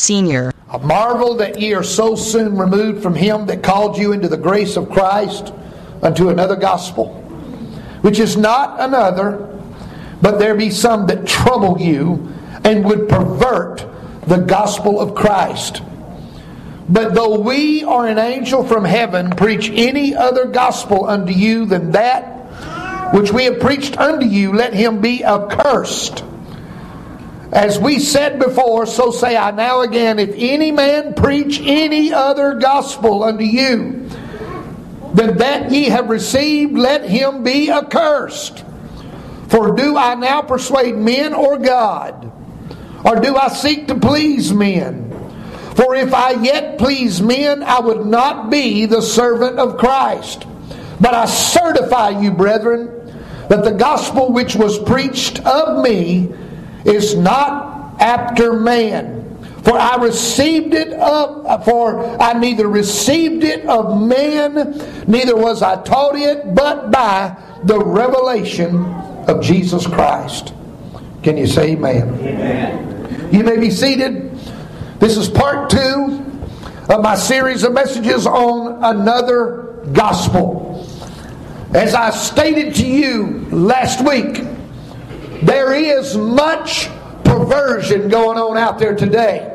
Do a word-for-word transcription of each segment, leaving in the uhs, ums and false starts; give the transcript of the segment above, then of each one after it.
Senior. I marvel that ye are so soon removed from him that called you into the grace of Christ unto another gospel, which is not another, but there be some that trouble you and would pervert the gospel of Christ. But though we or an angel from heaven preach any other gospel unto you than that which we have preached unto you, let him be accursed. As we said before, so say I now again, if any man preach any other gospel unto you than that ye have received, let him be accursed. For do I now persuade men or God? Or do I seek to please men? For if I yet please men, I would not be the servant of Christ. But I certify you, brethren, that the gospel which was preached of me is not after man. For I received it of, for I neither received it of man, neither was I taught it, but by the revelation of Jesus Christ. Can you say amen? Amen. You may be seated. This is part two of my series of messages on another gospel. As I stated to you last week, there is much perversion going on out there today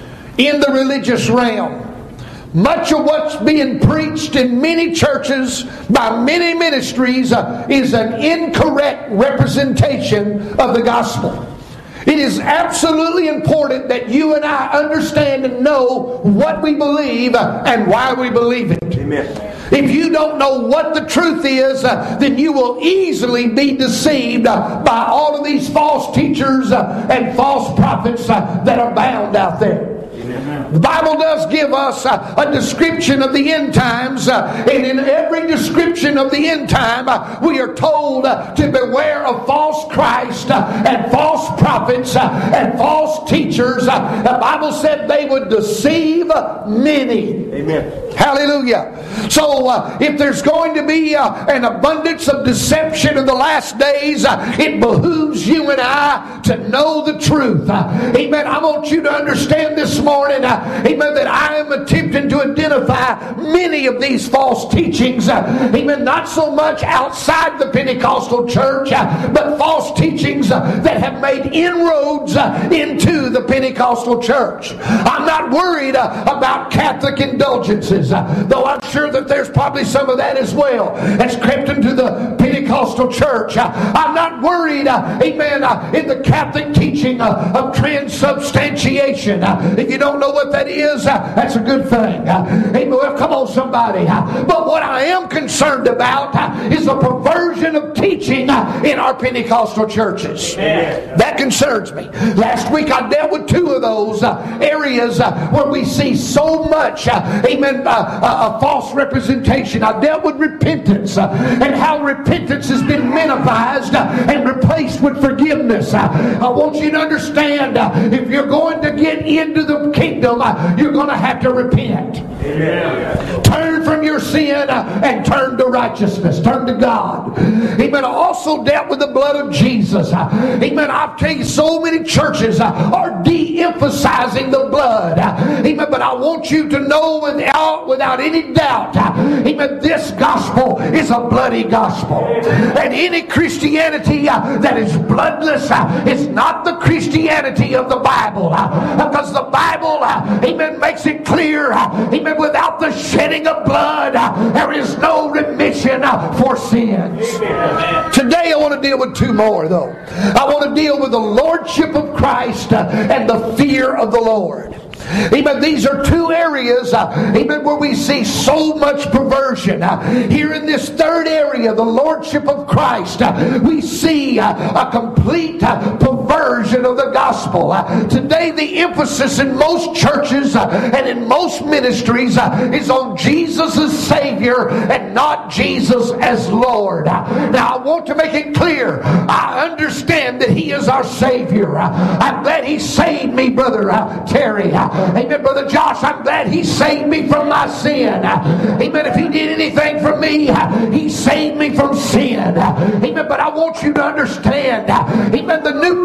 in the religious realm. Much of what's being preached in many churches by many ministries uh, is an incorrect representation of the gospel. It is absolutely important that you and I understand and know what we believe uh, and why we believe it. Amen. If you don't know what the truth is, uh, then you will easily be deceived uh, by all of these false teachers uh, and false prophets uh, that are bound out there. The Bible does give us uh, a description of the end times, uh, and in every description of the end time, uh, we are told uh, to beware of false Christ uh, and false prophets uh, and false teachers. Uh, the Bible said they would deceive many. Amen. Hallelujah. So uh, if there's going to be uh, an abundance of deception in the last days, uh, it behooves you and I to know the truth. Uh, amen. I want you to understand this morning, uh, amen, that I am attempting to identify many of these false teachings. Uh, amen. Not so much outside the Pentecostal church, uh, but false teachings uh, that have made inroads uh, into the Pentecostal church. I'm not worried uh, about Catholic indulgences. Uh, though I'm sure that there's probably some of that as well that's crept into the Pentecostal church. Uh, I'm not worried, uh, amen, uh, in the Catholic teaching uh, of transubstantiation. Uh, if you don't know what that is, uh, that's a good thing. Uh, amen. Well, come on, somebody. Uh, but what I am concerned about uh, is the perversion of teaching uh, in our Pentecostal churches. Amen. That concerns me. Last week I dealt with two of those uh, areas uh, where we see so much, uh, amen, uh, uh, a false representation. I dealt with repentance uh, and how repentance has been minimized uh, and replaced with forgiveness. Uh, I want you to understand, uh, if you're going to get into the kingdom, uh, you're going to have to repent. Amen. Turn from your sin uh, and turn to righteousness. Turn to God. Amen. I also dealt with the blood of Jesus. Uh, amen. I've tell you, so many churches uh, are de-emphasizing the blood. Uh, amen. But I want you to know without, without any doubt, uh, amen, this gospel is a bloody gospel. And any Christianity uh, that is bloodless uh, is not the Christianity of the Bible. Uh, because the Bible, uh, amen, makes it clear, uh, amen, without the shedding of blood, uh, there is no remission uh, for sins. Amen. Today I want to deal with two more, though. I want to deal with the lordship of Christ uh, and the fear of the Lord. Amen. These are two areas, uh, amen, where we see so much perversion. Uh, here in this third area, the lordship of Christ, uh, we see uh, a complete uh, perversion of the gospel. Uh, today, the emphasis in most churches uh, and in most ministries uh, is on Jesus as Savior and not Jesus as Lord. Uh, now, I want to make it clear. I understand that He is our Savior. Uh, I'm glad He saved me, Brother uh, Terry. Uh, Amen, Brother Josh, I'm glad He saved me from my sin. Amen. If He did anything for me, He saved me from sin. Amen. But I want you to understand, amen, the New Testament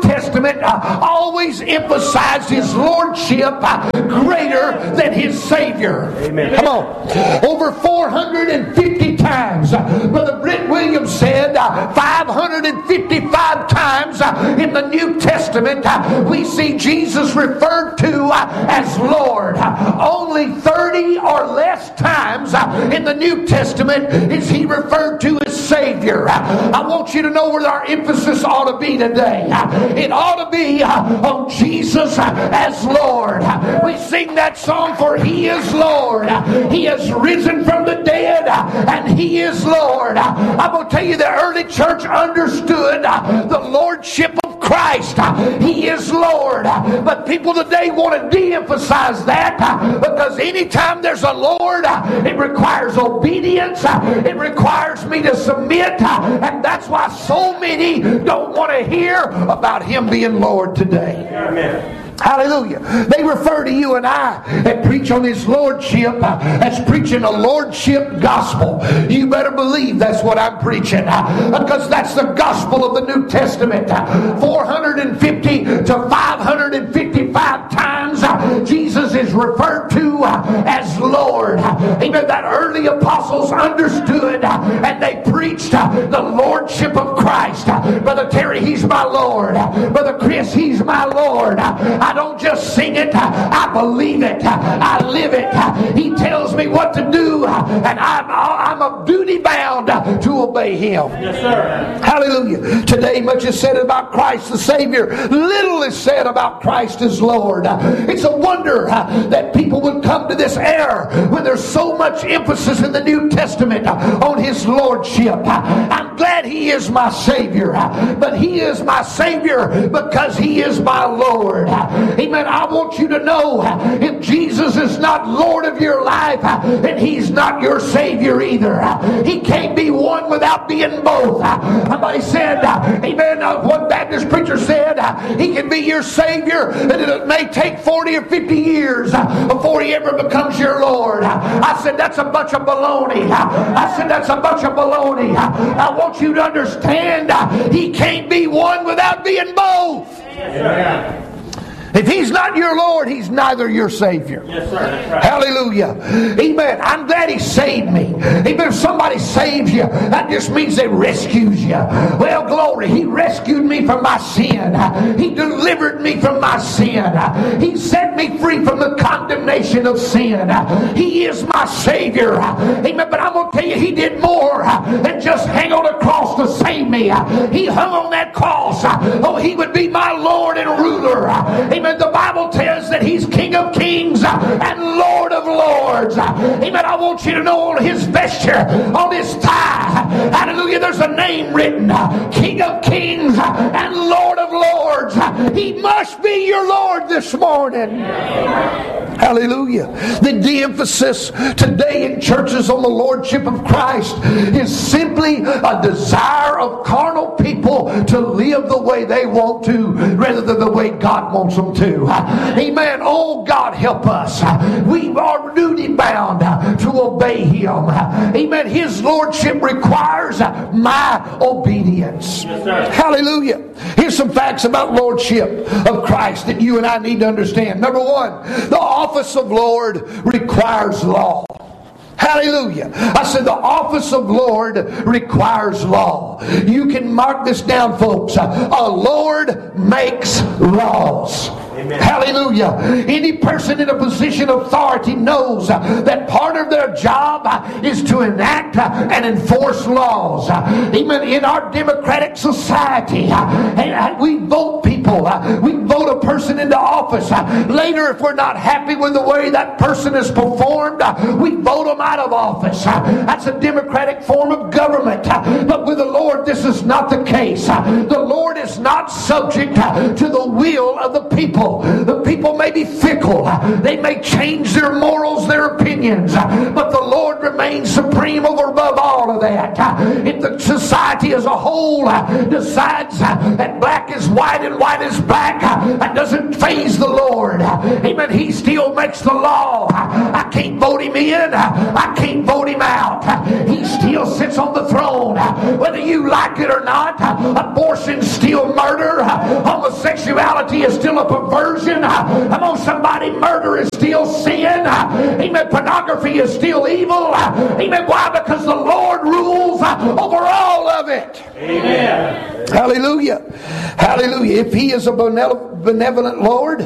Testament uh, always emphasized His Lordship uh, greater than His Savior. Amen. Come on. Over four hundred fifty times, uh, Brother Britt Williams said, uh, five hundred fifty-five times uh, in the New Testament uh, we see Jesus referred to uh, as Lord. Uh, only thirty or less times uh, in the New Testament is He referred to as Savior. Uh, I want you to know where our emphasis ought to be today. Uh, it ought to be uh, on Jesus uh, as Lord. Uh, we sing that song, for He is Lord. Uh, he has risen from the dead uh, and He is Lord. Uh, I'm going to tell you, the early church understood uh, the Lordship of Christ. Uh, he is Lord. Uh, but people today want to de-emphasize that uh, because anytime there's a Lord, uh, it requires obedience. Uh, it requires me to submit. Uh, and that's why so many don't want to hear about Him being Lord today. Amen. Hallelujah. They refer to you and I and preach on His Lordship uh, as preaching a Lordship gospel. You better believe that's what I'm preaching uh, because that's the gospel of the New Testament. Uh, four hundred fifty to five hundred fifty-five times uh, Jesus is referred to uh, as Lord. Uh, even that early apostles understood uh, and they preached uh, the Lordship of Christ. Uh, Brother Terry, He's my Lord. Uh, Brother Chris, He's my Lord. Uh, I don't just sing it, I believe it, I live it. He tells me what to do, and I'm, I'm a duty bound to obey Him. Yes, sir. Hallelujah. Today much is said about Christ the Savior. Little is said about Christ as Lord. It's a wonder that people would come to this error when there's so much emphasis in the New Testament on His Lordship. I'm glad He is my Savior, but He is my Savior because He is my Lord. Amen. I want you to know, if Jesus is not Lord of your life, then He's not your Savior either. He can't be one without being both. Somebody said, amen, one Baptist preacher said, He can be your Savior, and it may take forty or fifty years before He ever becomes your Lord. I said, that's a bunch of baloney. I said, that's a bunch of baloney. I want you to understand, He can't be one without being both. Yes, if He's not your Lord, He's neither your Savior. Yes, sir. That's right. Hallelujah. Amen. I'm glad He saved me. Even if somebody saves you, that just means they rescues you. Well, glory. He rescued me from my sin. He delivered me from my sin. He set me free from the condemnation of sin. He is my Savior. Amen. But I'm going to tell you, He did more than just hang on a cross to save me. He hung on that cross. Oh, He would be my Lord and ruler. Amen. The Bible tells that He's King of Kings and Lord of Lords. Amen. I want you to know on His vesture, on His tie, hallelujah, there's a name written, King of Kings and Lord of Lords. He must be your Lord this morning. Hallelujah. The de-emphasis today in churches on the Lordship of Christ is simply a desire of carnal people to live the way they want to rather than the way God wants them to. Amen. Oh, God help us. We are duty bound to obey Him. Amen. His Lordship requires my obedience. Yes, sir. Hallelujah. Here's some facts about Lordship of Christ that you and I need to understand. Number one, the office of Lord requires law. Hallelujah. I said the office of Lord requires law. You can mark this down, folks. A Lord makes laws. Amen. Hallelujah. Any person in a position of authority knows that part of their job is to enact and enforce laws. Even in our democratic society, we vote people. We vote a person into office. Later, if we're not happy with the way that person is performed, we vote them out of office. That's a democratic form of government. But with the Lord, this is not the case. The Lord is not subject to the will of the people. people. The people may be fickle. They may change their morals, their opinions, but the Lord remains supreme over above all of that. If the society as a whole decides that black is white and white is black, that doesn't faze the Lord. Amen. He still makes the law. I can't vote him in. I can't vote him out. He still sits on the throne. Whether you like it or not, abortion's still murder. Homosexuality is still a perversion. Come on, somebody, murder is still sin. Amen. Pornography is still evil. Amen. Why? Because the Lord rules over all of it. Amen. Hallelujah. Hallelujah. If He is a benevolent Lord,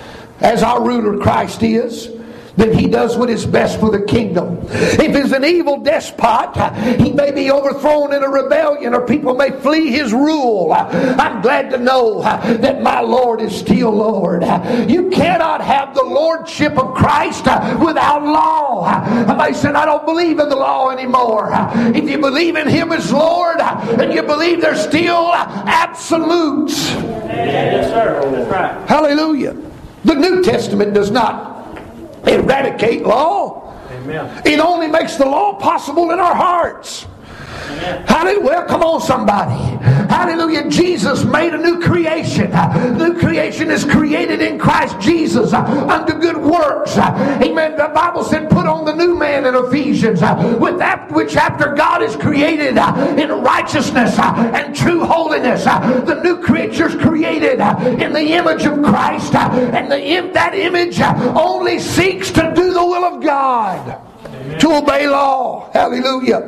as our ruler Christ is, then He does what is best for the kingdom. If He's an evil despot, He may be overthrown in a rebellion, or people may flee His rule. I'm glad to know that my Lord is still Lord. You cannot have the lordship of Christ without law. Somebody said, I don't believe in the law anymore. If you believe in Him as Lord, then you believe there's still absolutes. Yes, sir. That's right. Hallelujah. The New Testament does not eradicate law. Amen. It only makes the law possible in our hearts. Hallelujah. Well, come on, somebody. Hallelujah. Jesus made a new creation. New creation is created in Christ Jesus unto good works. Amen. The Bible said, put on the new man in Ephesians, with that which after God is created in righteousness and true holiness. The new creature is created in the image of Christ, and the, that image only seeks to do the will of God. Amen. To obey law. Hallelujah.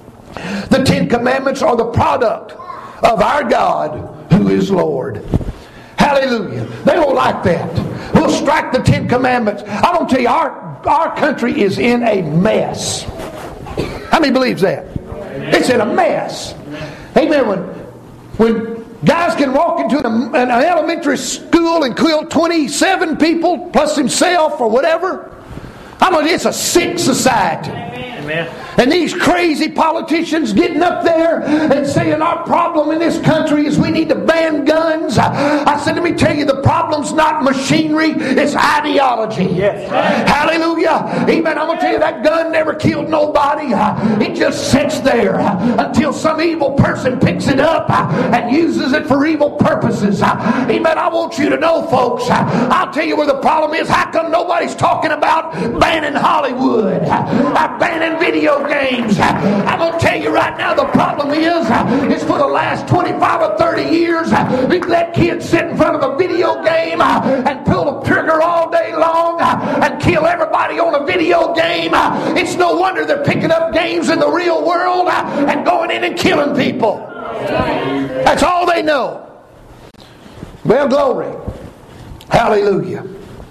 The Ten Commandments are the product of our God who is Lord. Hallelujah. They don't like that. We'll strike the Ten Commandments. I don't tell you, our, our country is in a mess. How many believes that? It's in a mess. Amen. When, when guys can walk into an, an elementary school and kill twenty-seven people plus himself or whatever, I mean, it's a sick society. Amen. And these crazy politicians getting up there and saying our problem in this country is we need to ban guns. I said, let me tell you, the problem's not machinery, it's ideology. Yes. Hallelujah. Amen. I'm going to tell you, that gun never killed nobody. It just sits there until some evil person picks it up and uses it for evil purposes. Amen. I want you to know, folks, I'll tell you where the problem is. How come nobody's talking about banning Hollywood, banning video games? I'm going to tell you right now, the problem is, is for the last twenty-five or thirty years, we've let kids sit in front of a video game and pull the trigger all day long and kill everybody on a video game. It's no wonder they're picking up games in the real world and going in and killing people. That's all they know. Well, glory. Hallelujah.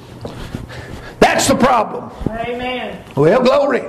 That's the problem. Amen. Well, glory.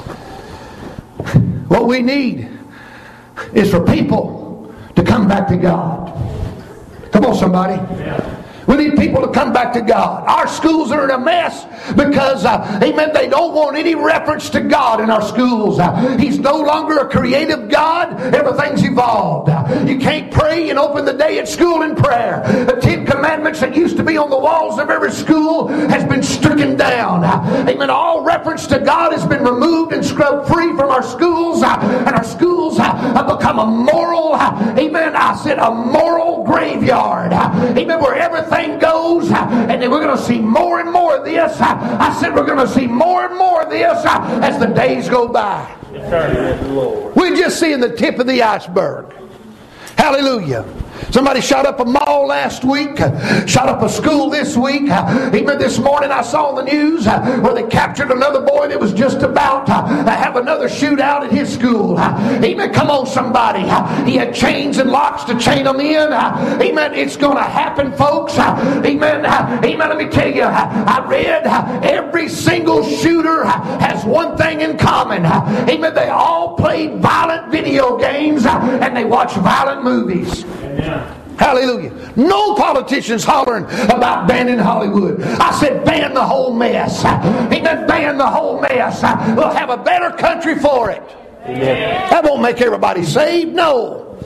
What we need is for people to come back to God. Come on, somebody. Yeah. We need people to come back to God. Our schools are in a mess because, uh, amen, they don't want any reference to God in our schools. Uh, he's no longer a creative God. Everything's evolved. Uh, you can't pray and open the day at school in prayer. The Ten Commandments that used to be on the walls of every school has been stricken down. Uh, amen. All reference to God has been removed and scrubbed free from our schools. Uh, and our schools uh, have become a moral, uh, amen, I said a moral graveyard. Uh, amen, where everything goes, and then we're going to see more and more of this. I said we're going to see more and more of this as the days go by. We're just seeing the tip of the iceberg. Hallelujah. Somebody shot up a mall last week, shot up a school this week. Even this morning I saw the news where they captured another boy that was just about to have another shootout at his school. Amen. Come on, somebody. He had chains and locks to chain them in. Amen. It's going to happen, folks. Amen. Amen. Let me tell you, I read every single shooter has one thing in common. Amen. They all played violent video games and they watch violent movies. Amen. Hallelujah. No politicians hollering about banning Hollywood. I said ban the whole mess. Amen. Ban the whole mess. We'll have a better country for it. Amen. That won't make everybody saved. No.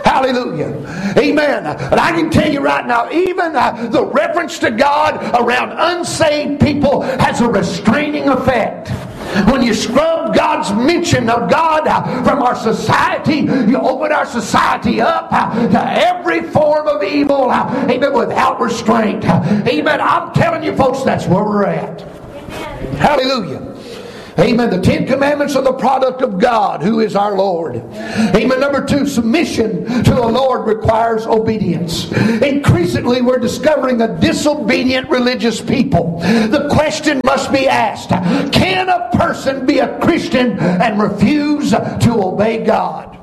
Hallelujah. Amen. And I can tell you right now, even uh, the reference to God around unsaved people has a restraining effect. When you scrub God's mention of God uh, from our society, you open our society up uh, to every form of evil, uh, even without restraint. Uh, amen. I'm telling you folks, that's where we're at. Amen. Hallelujah. Amen. The Ten Commandments are the product of God, who is our Lord. Amen. Number two, submission to the Lord requires obedience. Increasingly, we're discovering a disobedient religious people. The question must be asked, can a person be a Christian and refuse to obey God?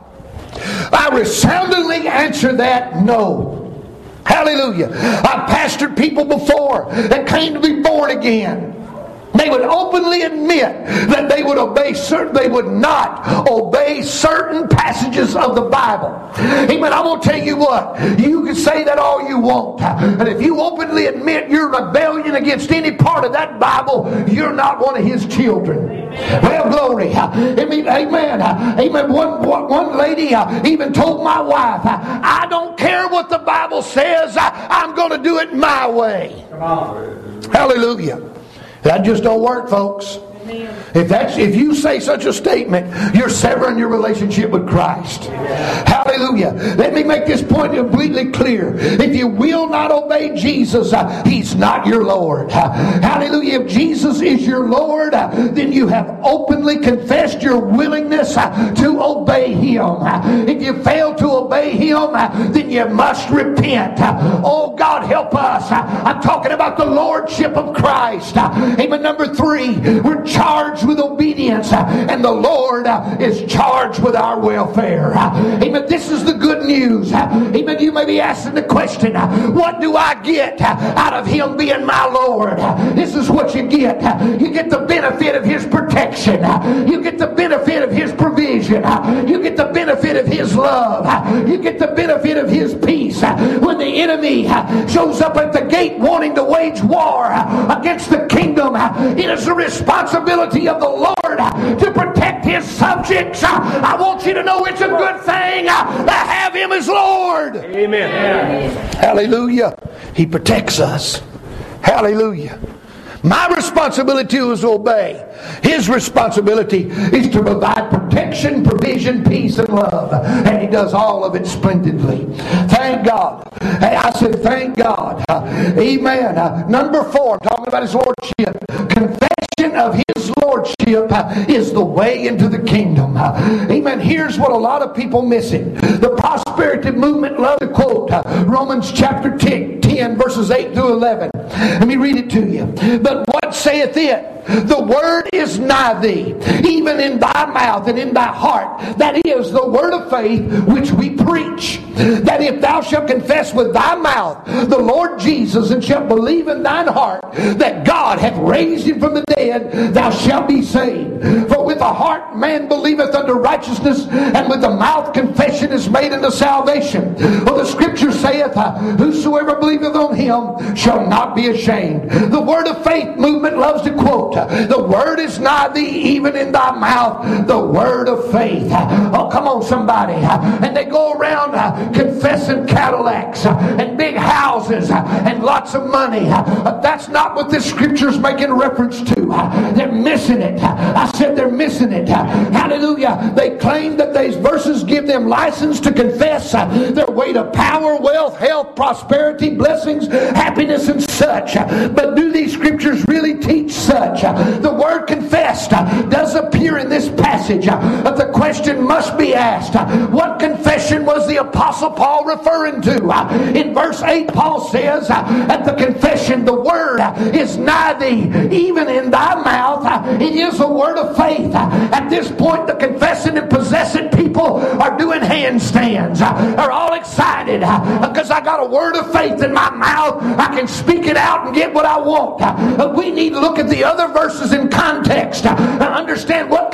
I resoundingly answer that no. Hallelujah. I've pastored people before that claimed to be born again. They would openly admit that they would obey certain, they would not obey certain passages of the Bible. Amen. I'm going to tell you what, you can say that all you want, and if you openly admit your rebellion against any part of that Bible, you're not one of His children. Well, glory. I mean, amen. Amen. One, one, one lady even told my wife, I don't care what the Bible says, I'm going to do it my way. Come on. Hallelujah. That just don't work, folks. If that's if you say such a statement, you're severing your relationship with Christ. Hallelujah. Let me make this point completely clear. If you will not obey Jesus, uh, He's not your Lord. Uh, hallelujah. If Jesus is your Lord, uh, then you have openly confessed your willingness uh, to obey Him. Uh, if you fail to obey Him, uh, then you must repent. Uh, oh, God, help us. Uh, I'm talking about the Lordship of Christ. Uh, amen. Number three, we're charged with obedience, and the Lord is charged with our welfare. Amen. This is the good news. Amen. You may be asking the question, what do I get out of Him being my Lord? This is what you get. You get the benefit of His protection. You get the benefit of His provision. You get the benefit of His love. You get the benefit of His peace. When the enemy shows up at the gate wanting to wage war against the kingdom, it is the responsibility of the Lord to protect His subjects. I want you to know it's a good thing to have Him as Lord. Amen. Hallelujah. He protects us. Hallelujah. My responsibility is to obey. His responsibility is to provide protection, provision, peace, and love. And He does all of it splendidly. Thank God. Hey, I said thank God. Uh, amen. Uh, number four, talking about His Lordship. Confession of His Lordship uh, is the way into the kingdom. Uh, amen. Here's what a lot of people miss it. The prosperity movement love to quote uh, Romans chapter ten, verses eight through eleven. Let me read it to you. But what saith it? The word is nigh thee, even in thy mouth and in thy heart. That is the word of faith which we preach. That if thou shalt confess with thy mouth the Lord Jesus, and shalt believe in thine heart that God hath raised Him from the dead, thou shalt be saved. For with the heart man believeth unto righteousness, and with the mouth confession is made unto salvation. For the Scripture saith, whosoever believeth on Him shall not be ashamed. The word of faith movement loves to quote, the word is nigh thee, even in thy mouth, the word of faith. Oh, come on, somebody. And they go around confessing Cadillacs and big houses and lots of money. That's not what this Scripture's making reference to. They're missing it. I said they're missing it. Hallelujah. They claim that these verses give them license to confess their way to power, wealth, health, prosperity, blessings, happiness, and such. But do these Scriptures really teach such? The word confessed does appear in this passage. But the question must be asked, what confession was the Apostle Paul referring to? In verse eight, Paul says, at the confession, the word is nigh thee, even in thy mouth. It is a word of faith. At this point, the confessing and possessing people are doing handstands. They're all excited because I got a word of faith in my mouth. I can speak it out and get what I want. We need to look at the other verses in context and understand what confession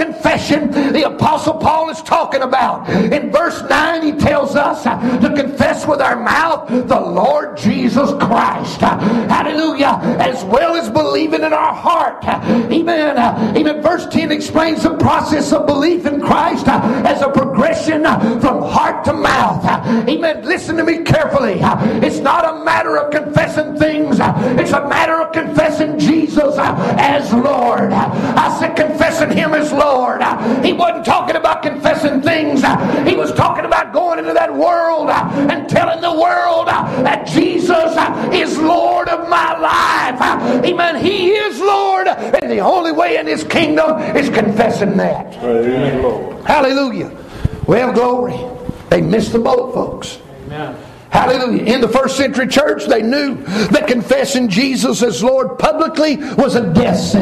confession the Apostle Paul is talking about. In verse nine, he tells us to confess with our mouth the Lord Jesus Christ. Hallelujah. As well as believing in our heart. Amen. Even verse ten explains the process of belief in Christ as a progression from heart to mouth. Amen. Listen to me carefully. It's not a matter of confessing things. It's a matter of confessing Jesus as Lord. I said confessing Him as Lord. He wasn't talking about confessing things. He was talking about going into that world and telling the world that Jesus is Lord of my life. Amen. He is Lord, and the only way in His kingdom is confessing that. Praise the Lord. Hallelujah. Well, glory. They missed the boat, folks. Amen. Hallelujah. In the first century church, they knew that confessing Jesus as Lord publicly was a death sentence.